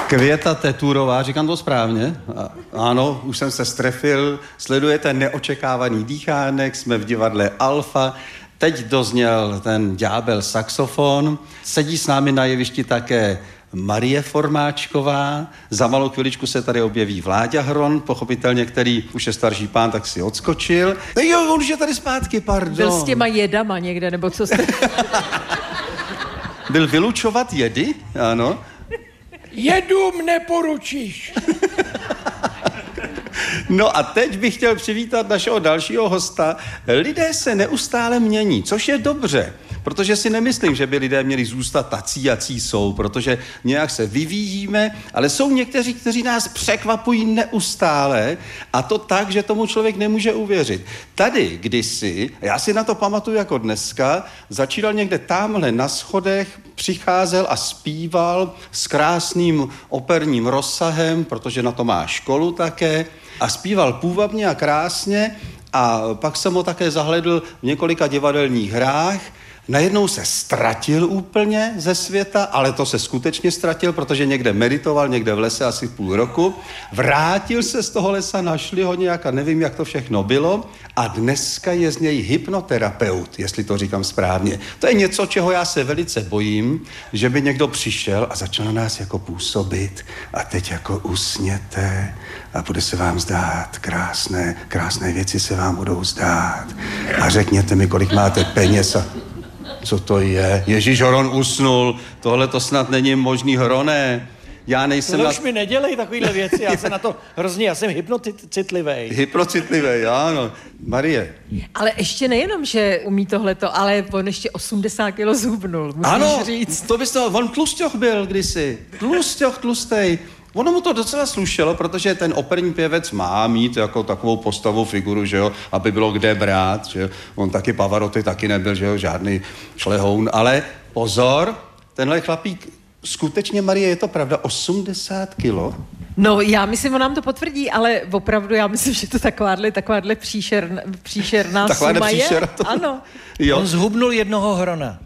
Květa Teturová, říkám to správně? Ano, už jsem se strefil. Sledujete Neočekávaný dýchánek, jsme v divadle Alfa. Teď dozněl ten ďábel saxofon. Sedí s námi na jevišti také Marie Formáčková. Za malou chviličku se tady objeví Vláďa Hron, pochopitelně, který už je starší pán, tak si odskočil. Jo, on už je tady zpátky, pardon. Byl s těma jedama někde, nebo co jste... Byl vylučovat jedy? Ano. Jedům neporučíš. No a teď bych chtěl přivítat našeho dalšího hosta. Lidé se neustále mění, což je dobře, protože si nemyslím, že by lidé měli zůstat tací, jací jsou, protože nějak se vyvíjíme, ale jsou někteří, kteří nás překvapují neustále a to tak, že tomu člověk nemůže uvěřit. Tady kdysi, já si na to pamatuju jako dneska, začínal někde tamhle na schodech, přicházel a zpíval s krásným operním rozsahem, protože na to má školu také, a zpíval půvabně a krásně a pak jsem ho také zahledl v několika divadelních hrách. Najednou se ztratil úplně ze světa, ale to se skutečně ztratil, protože někde meditoval, někde v lese asi půl roku. Vrátil se z toho lesa, našli ho nějak a nevím, jak to všechno bylo. A dneska je z něj hypnoterapeut, jestli to říkám správně. To je něco, čeho já se velice bojím, že by někdo přišel a začal na nás jako působit. A teď jako usněte a bude se vám zdát krásné věci se vám budou zdát. A řekněte mi, kolik máte peněz a... Co to je? Ježíš, Hron usnul. Tohle to snad není možný, Hroné. Já nejsem... Už mi nedělej takovýhle věci, já jsem na to hrozně, já jsem hypnocitlivej. Hypnocitlivej, ano. Marie. Ale ještě nejenom, že umí tohleto, ale on ještě 80 kilo zhubnul, musíš říct. To bys to... On tlusťoch byl kdysi. Tlustej. Ono mu to docela slušelo, protože ten operní pěvec má mít jako takovou postavu, figuru, že jo, aby bylo kde brát, že jo. On taky Pavarotti taky nebyl, že jo, žádný šlehoun, ale pozor, tenhle chlapík, skutečně, Marie, je to pravda, 80 kilo? No, já myslím, on nám to potvrdí, ale opravdu já myslím, že to takováhle příšerná suma je. Ano. Jo. On zhubnul jednoho Hrona.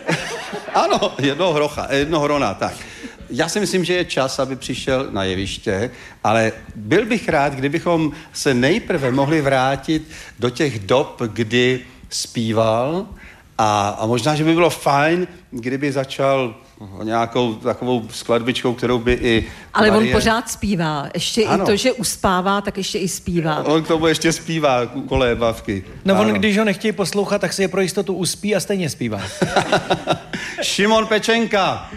Ano, jednoho Hrona, tak. Já si myslím, že je čas, aby přišel na jeviště, ale byl bych rád, kdybychom se nejprve mohli vrátit do těch dob, kdy zpíval a možná, že by bylo fajn, kdyby začal nějakou takovou skladbičkou, kterou by i ale Marie... on pořád zpívá. Ještě ano. I to, že uspává, tak ještě i zpívá. On k tomu ještě zpívá kolébavky. No ano. On, když ho nechtějí poslouchat, tak si je pro jistotu uspí a stejně zpívá. Šimon Pečenka.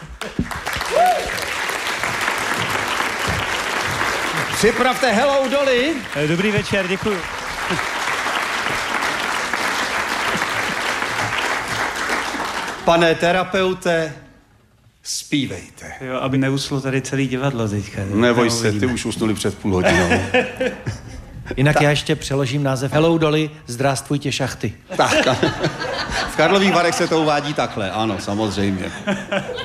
Připravte Hello Dolly. Dobrý večer, děkuji. Pane terapeute, zpívejte. Jo, aby neuslo tady celý divadlo teďka. Neboj se, ty už usnuli před půl hodinou. Jinak já ještě přeložím název Hello Dolly, zdravstvujte šachty. Tak, v Karlových Varech se to uvádí takhle, ano, samozřejmě.